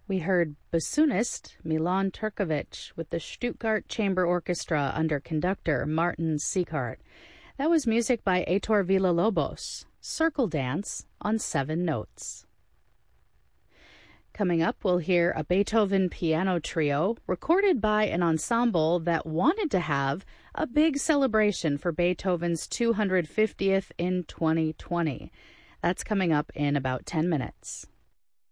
We heard bassoonist Milan Turkovic with the Stuttgart Chamber Orchestra under conductor Martin Sieghart. That was music by Heitor Villa-Lobos, Circle Dance on 7 Notes. Coming up, we'll hear a Beethoven piano trio recorded by an ensemble that wanted to have a big celebration for Beethoven's 250th in 2020. That's coming up in about 10 minutes.